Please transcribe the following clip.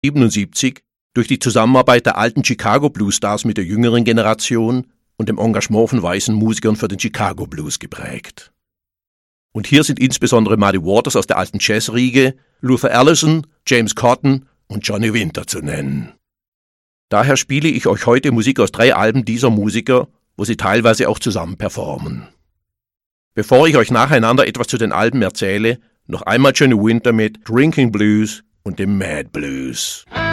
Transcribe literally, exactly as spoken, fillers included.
siebenundsiebzig durch die Zusammenarbeit der alten Chicago Blues Stars mit der jüngeren Generation und dem Engagement von weißen Musikern für den Chicago Blues geprägt. Und hier sind insbesondere Muddy Waters aus der alten Jazzriege, Luther Allison, James Cotton und Johnny Winter zu nennen. Daher spiele ich euch heute Musik aus drei Alben dieser Musiker, wo sie teilweise auch zusammen performen. Bevor ich euch nacheinander etwas zu den Alben erzähle, noch einmal Johnny Winter mit Drinking Blues und dem Mad Blues.